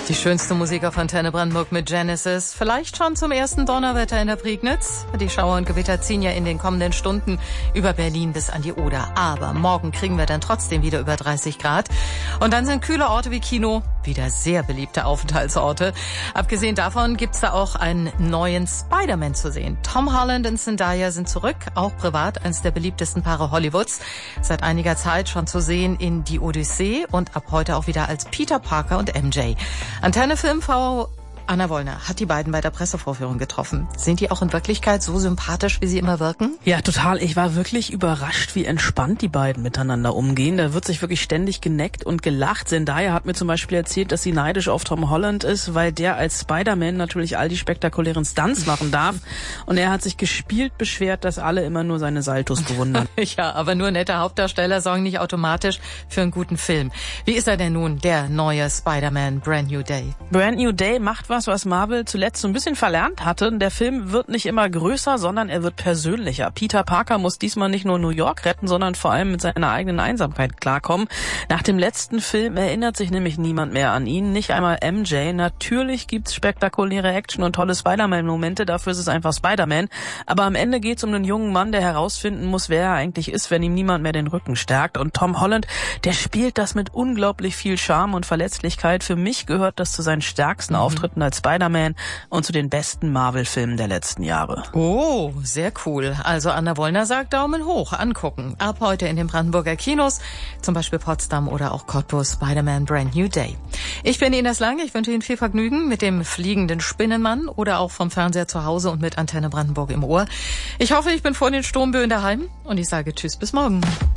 Die schönste Musik auf Antenne Brandenburg mit Genesis. Vielleicht schon zum ersten Donnerwetter in der Prignitz. Die Schauer und Gewitter ziehen ja in den kommenden Stunden über Berlin bis an die Oder. Aber morgen kriegen wir dann trotzdem wieder über 30 Grad. Und dann sind kühle Orte wie Kino wieder sehr beliebte Aufenthaltsorte. Abgesehen davon gibt's da auch einen neuen Spider-Man zu sehen. Tom Holland und Zendaya sind zurück, auch privat eines der beliebtesten Paare Hollywoods. Seit einiger Zeit schon zu sehen in Die Odyssee und ab heute auch wieder als Peter Parker und MJ. Antenne Filmfrau Anna Wollner hat die beiden bei der Pressevorführung getroffen. Sind die auch in Wirklichkeit so sympathisch, wie sie immer wirken? Ja, total. Ich war wirklich überrascht, wie entspannt die beiden miteinander umgehen. Da wird sich wirklich ständig geneckt und gelacht. Zendaya hat mir zum Beispiel erzählt, dass sie neidisch auf Tom Holland ist, weil der als Spider-Man natürlich all die spektakulären Stunts machen darf. Und er hat sich gespielt beschwert, dass alle immer nur seine Saltos bewundern. Ja, aber nur nette Hauptdarsteller sorgen nicht automatisch für einen guten Film. Wie ist er denn nun, der neue Spider-Man Brand New Day? Brand New Day macht was Marvel zuletzt so ein bisschen verlernt hatte. Der Film wird nicht immer größer, sondern er wird persönlicher. Peter Parker muss diesmal nicht nur New York retten, sondern vor allem mit seiner eigenen Einsamkeit klarkommen. Nach dem letzten Film erinnert sich nämlich niemand mehr an ihn, nicht einmal MJ. Natürlich gibt's spektakuläre Action und tolle Spider-Man-Momente, dafür ist es einfach Spider-Man. Aber am Ende geht's um einen jungen Mann, der herausfinden muss, wer er eigentlich ist, wenn ihm niemand mehr den Rücken stärkt. Und Tom Holland, der spielt das mit unglaublich viel Charme und Verletzlichkeit. Für mich gehört das zu seinen stärksten Auftritten als Spider-Man und zu den besten Marvel-Filmen der letzten Jahre. Oh, sehr cool. Also Anna Wollner sagt Daumen hoch, angucken. Ab heute in den Brandenburger Kinos, zum Beispiel Potsdam oder auch Cottbus, Spider-Man Brand New Day. Ich bin Ines Lang, ich wünsche Ihnen viel Vergnügen mit dem fliegenden Spinnenmann oder auch vom Fernseher zu Hause und mit Antenne Brandenburg im Ohr. Ich hoffe, ich bin vor den Sturmböen daheim und ich sage Tschüss, bis morgen.